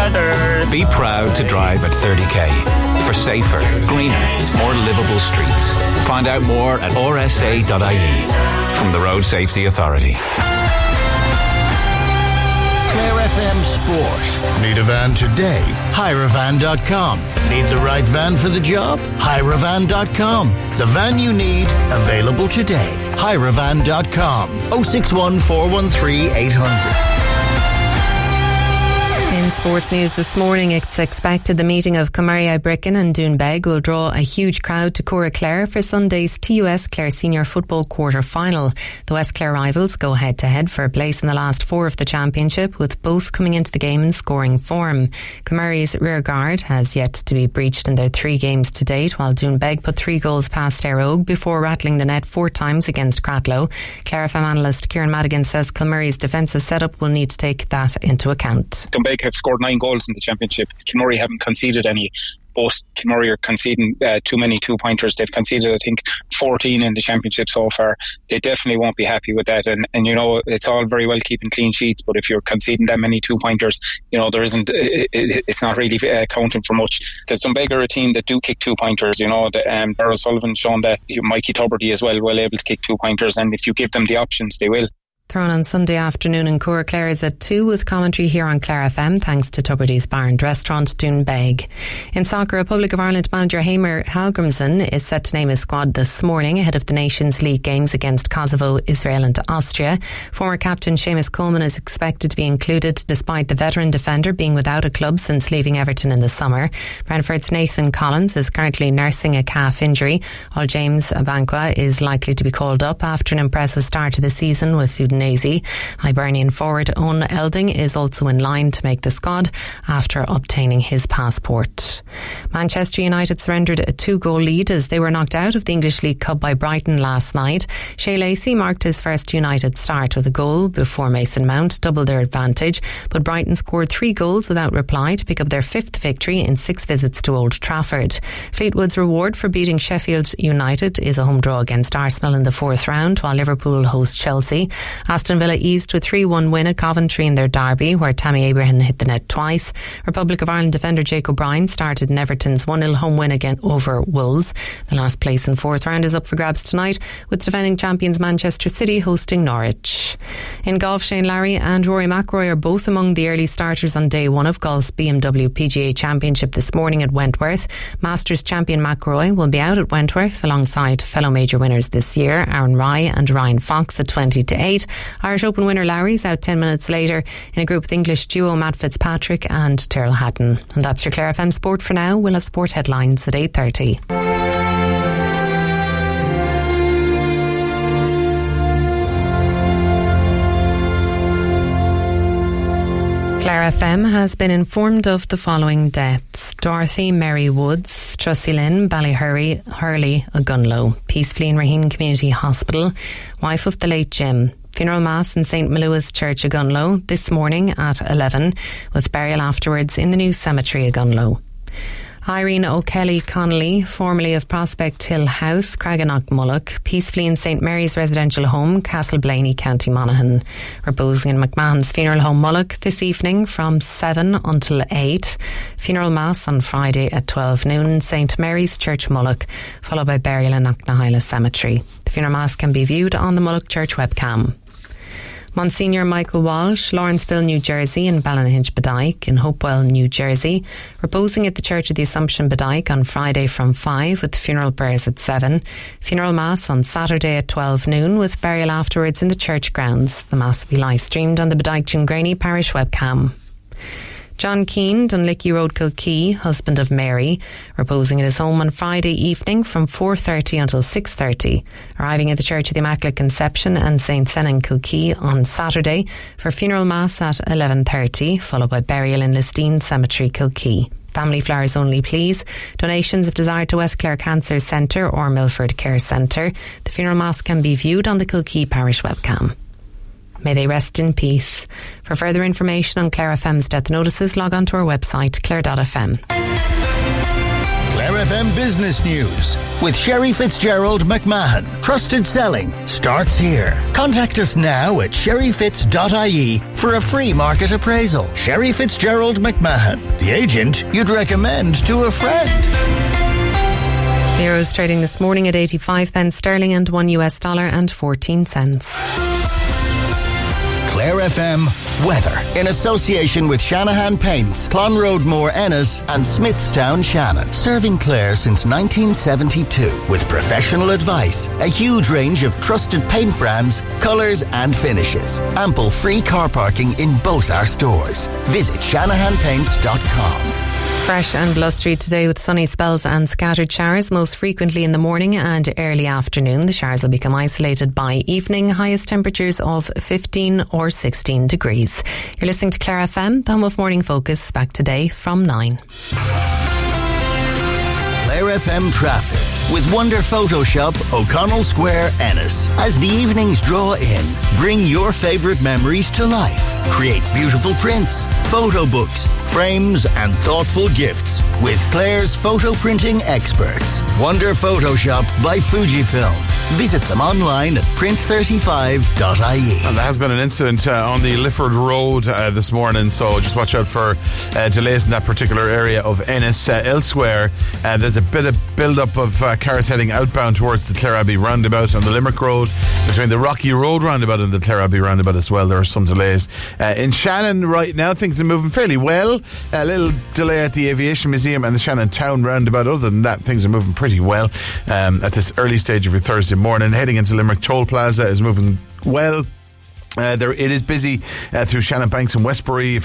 others. Be proud to drive at 30k for safer, greener, more livable streets. Find out more at rsa.ie from the Road Safety Authority. Clare FM Sport. Need a van today? Hirevan.com. Need the right van for the job? Hirevan.com. The van you need, available today. Hirevan.com. 061 413 800. In sports news this morning, it's expected the meeting of Kilmurry Ibricken and Doonbeg will draw a huge crowd to Cora Clare for Sunday's TUS Clare Senior Football quarter-final. The West Clare rivals go head-to-head for a place in the last four of the championship, with both coming into the game in scoring form. Kilmurry's rear guard has yet to be breached in their 3 games to date, while Doonbeg put 3 goals past Éire Óg before rattling the net 4 times against Cratloe. Clare FM analyst Kieran Madigan says Kilmurry's defensive setup will need to take that into account. Doonbeg have scored 9 goals in the championship. Kilmurry haven't conceded any. Both Kilmurry are conceding too many 2-pointers. They've conceded, I think, 14 in the championship so far. They definitely won't be happy with that. And you know, it's all very well keeping clean sheets, but if you're conceding that many 2-pointers, you know, there isn't. It's not really counting for much. Because Doonbeg are a team that do kick 2-pointers. You know, Darrell Sullivan shown that. Mikey Tuberty as well able to kick 2-pointers, and if you give them the options, they will. Thrown on Sunday afternoon in Cora Clare is at 2 with commentary here on Clare FM thanks to Tuberty's Bar and Restaurant, Doonbeg. In soccer, Republic of Ireland manager Heimir Hallgrímsson is set to name his squad this morning ahead of the Nations League games against Kosovo, Israel and Austria. Former captain Seamus Coleman is expected to be included despite the veteran defender being without a club since leaving Everton in the summer. Brentford's Nathan Collins is currently nursing a calf injury, while James Abankwah is likely to be called up after an impressive start to the season with Udinese. Hibernian forward Owen Elding is also in line to make the squad after obtaining his passport. Manchester United surrendered a 2-goal lead as they were knocked out of the English League Cup by Brighton last night. Shea Lacey marked his first United start with a goal before Mason Mount doubled their advantage, but Brighton scored 3 goals without reply to pick up their 5th victory in 6 visits to Old Trafford. Fleetwood's reward for beating Sheffield United is a home draw against Arsenal in the 4th round, while Liverpool host Chelsea. Aston Villa eased to a 3-1 win at Coventry in their derby, where Tammy Abraham hit the net twice. Republic of Ireland defender Jake O'Brien started in Everton's 1-0 home win again over Wolves. The last place in 4th round is up for grabs tonight, with defending champions Manchester City hosting Norwich. In golf, Shane Lowry and Rory McIlroy are both among the early starters on day 1 of golf's BMW PGA Championship this morning at Wentworth. Masters champion McIlroy will be out at Wentworth alongside fellow major winners this year, Aaron Rai and Ryan Fox at 20-8. Irish Open winner Lowry's out 10 minutes later in a group with English duo Matt Fitzpatrick and Tyrrell Hatton. And that's your Clare FM Sport for now. We'll have sport headlines at 8:30. Clare FM has been informed of the following deaths: Dorothy Mary Woods, Trussie Lynn Ballyhurley, Hurley, Ogunlow, Peacefully in Raheen Community Hospital, wife of the late Jim. Funeral Mass in St Malua's Church, Ogunlow, this morning at 11, with burial afterwards in the new cemetery, Ogunlow. Irene O'Kelly Connolly, formerly of Prospect Hill House, Craganock-Mullock, peacefully in St Mary's residential home, Castleblaney, County Monaghan. Reposing in McMahon's Funeral Home Mullock this evening from 7 until 8. Funeral Mass on Friday at 12 noon, St Mary's Church, Mullock, followed by burial in Knocknahyla Cemetery. The funeral mass can be viewed on the Mullock Church webcam. Monsignor Michael Walsh, Lawrenceville, New Jersey, and Ballinhinch Bedick in Hopewell, New Jersey, reposing at the Church of the Assumption Bedick on Friday from 5 with funeral prayers at 7. Funeral Mass on Saturday at 12 noon with burial afterwards in the church grounds. The Mass will be live streamed on the Bedick Doongraney Parish webcam. John Keane, Dunlicky Road, Kilkee, husband of Mary, reposing at his home on Friday evening from 4:30 until 6:30, arriving at the Church of the Immaculate Conception and St Senan, Kilkee on Saturday for funeral mass at 11:30, followed by burial in Listine Cemetery, Kilkee. Family flowers only, please. Donations if desired to West Clare Cancer Centre or Milford Care Centre. The funeral mass can be viewed on the Kilkee Parish webcam. May they rest in peace. For further information on Clare FM's death notices, log on to our website, clare.fm. Clare Clare FM Business News with Sherry Fitzgerald McMahon. Trusted selling starts here. Contact us now at sherryfitz.ie for a free market appraisal. Sherry Fitzgerald McMahon, the agent you'd recommend to a friend. The euro's trading this morning at 85 pence sterling and $1.14. Clare FM weather in association with Shanahan Paints, Clonroadmore Ennis and Smithstown Shannon. Serving Clare since 1972 with professional advice, a huge range of trusted paint brands, colours and finishes. Ample free car parking in both our stores. Visit shanahanpaints.com. Fresh and blustery today with sunny spells and scattered showers, most frequently in the morning and early afternoon. The showers will become isolated by evening. Highest temperatures of 15 or 16 degrees. You're listening to Clare FM, the home of Morning Focus, back today from 9. Clare FM traffic with Wonder Photoshop, O'Connell Square, Ennis. As the evenings draw in, bring your favourite memories to life. Create beautiful prints, photo books, frames and thoughtful gifts with Clare's photo printing experts. Wonder Photoshop by Fujifilm. Visit them online at print35.ie. And there has been an incident on the Lifford Road this morning, so just watch out for delays in that particular area of Ennis. Elsewhere, there's a bit of build-up of cars heading outbound towards the Clare Abbey roundabout on the Limerick Road. Between the Rocky Road roundabout and the Clare Abbey roundabout as well, there are some delays. In Shannon right now, things are moving fairly well. A little delay at the Aviation Museum and the Shannon Town roundabout. Other than that, things are moving pretty well at this early stage of your Thursday morning. Heading into Limerick Toll Plaza is moving well. It is busy through Shannon Banks and Westbury.